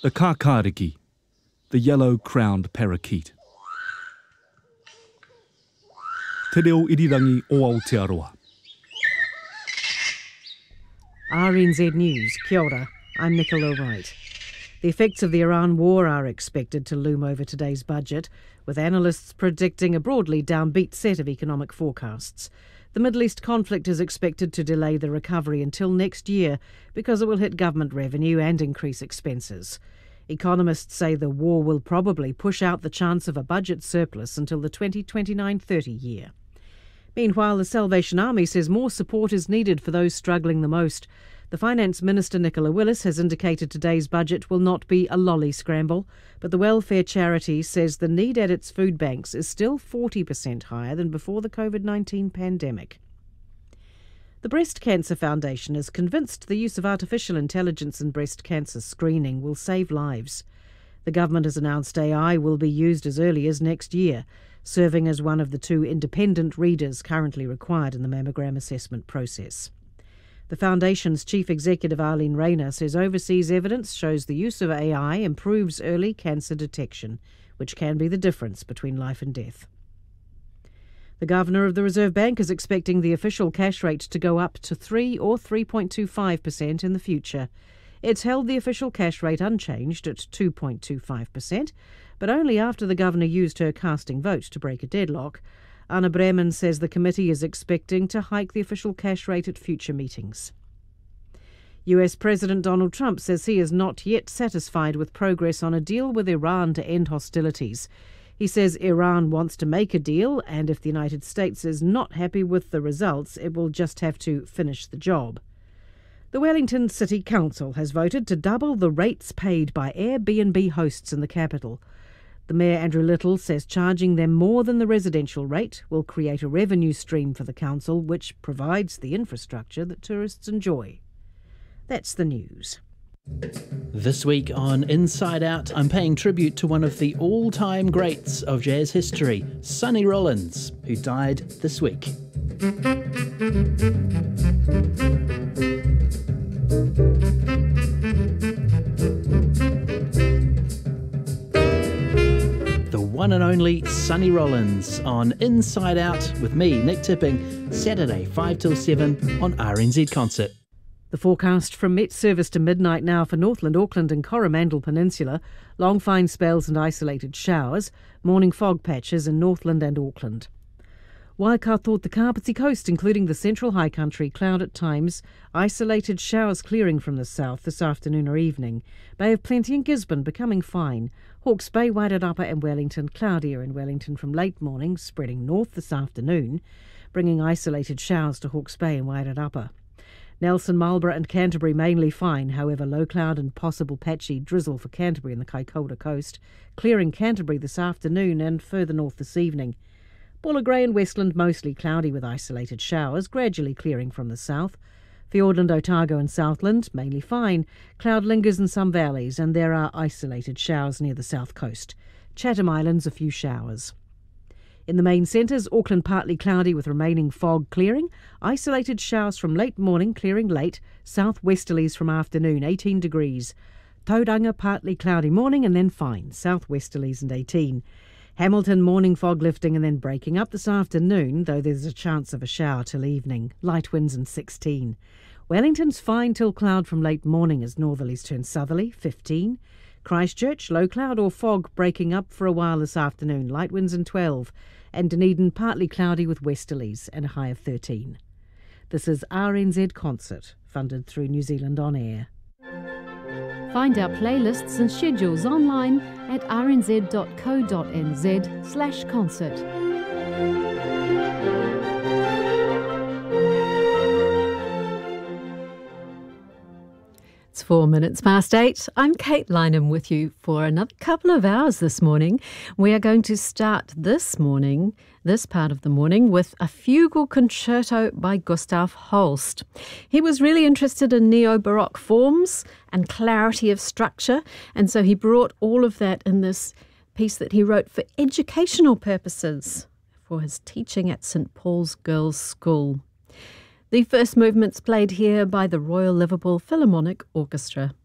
The kākāriki, the yellow-crowned parakeet. Te reo irirangi o Aotearoa. RNZ News, kia ora, I'm Nicola Wright. The effects of the Iran war are expected to loom over today's budget, with analysts predicting a broadly downbeat set of economic forecasts. The Middle East conflict is expected to delay the recovery until next year because it will hit government revenue and increase expenses. Economists say the war will probably push out the chance of a budget surplus until the 2029-30 year. Meanwhile, the Salvation Army says more support is needed for those struggling the most. The Finance Minister, Nicola Willis, has indicated today's budget will not be a lolly scramble, but the welfare charity says the need at its food banks is still 40% higher than before the COVID-19 pandemic. The Breast Cancer Foundation is convinced the use of artificial intelligence in breast cancer screening will save lives. The government has announced AI will be used as early as next year, serving as one of the 2 independent readers currently required in the mammogram assessment process. The Foundation's Chief Executive Arlene Rayner says overseas evidence shows the use of AI improves early cancer detection, which can be the difference between life and death. The Governor of the Reserve Bank is expecting the official cash rate to go up to 3 or 3.25% in the future. It's held the official cash rate unchanged at 2.25%, but only after the Governor used her casting vote to break a deadlock. Anna Bremen says the committee is expecting to hike the official cash rate at future meetings. US President Donald Trump says he is not yet satisfied with progress on a deal with Iran to end hostilities. He says Iran wants to make a deal, and if the United States is not happy with the results, it will just have to finish the job. The Wellington City Council has voted to double the rates paid by Airbnb hosts in the capital. The Mayor, Andrew Little, says charging them more than the residential rate will create a revenue stream for the council, which provides the infrastructure that tourists enjoy. That's the news. This week on Inside Out, I'm paying tribute to one of the all-time greats of jazz history, Sonny Rollins, who died this week. The one and only Sonny Rollins on Inside Out with me, Nick Tipping, Saturday 5 till 7 on RNZ Concert. The forecast from Met Service to midnight now for Northland, Auckland and Coromandel Peninsula. Long fine spells and isolated showers. Morning fog patches in Northland and Auckland. Waikato, the Kapiti Coast, including the central high country, cloud at times. Isolated showers clearing from the south this afternoon or evening. Bay of Plenty and Gisborne becoming fine. Hawke's Bay, Wairarapa and Wellington, cloudier in Wellington from late morning, spreading north this afternoon, bringing isolated showers to Hawke's Bay and Wairarapa. Nelson, Marlborough and Canterbury mainly fine, however low cloud and possible patchy drizzle for Canterbury and the Kaikoura coast, clearing Canterbury this afternoon and further north this evening. Buller Grey and Westland mostly cloudy with isolated showers, gradually clearing from the south. Fiordland, Otago and Southland mainly fine, cloud lingers in some valleys and there are isolated showers near the south coast. Chatham Islands a few showers. In the main centres, Auckland partly cloudy with remaining fog clearing. Isolated showers from late morning, clearing late. Southwesterlies from afternoon, 18 degrees. Tauranga partly cloudy morning and then fine. Southwesterlies and 18. Hamilton morning fog lifting and then breaking up this afternoon, though there's a chance of a shower till evening. Light winds and 16. Wellington's fine till cloud from late morning as northerlies turn southerly, 15. Christchurch, low cloud or fog breaking up for a while this afternoon, light winds and 12. And Dunedin partly cloudy with westerlies and a high of 13. This is RNZ Concert, funded through New Zealand On Air. Find our playlists and schedules online at rnz.co.nz/concert. It's 4 minutes past 8. I'm Kate Lynham with you for another couple of hours this morning. We are going to start this part of the morning, with a fugal concerto by Gustav Holst. He was really interested in neo-Baroque forms and clarity of structure, and so he brought all of that in this piece that he wrote for educational purposes for his teaching at St Paul's Girls' School. The first movement's played here by the Royal Liverpool Philharmonic Orchestra.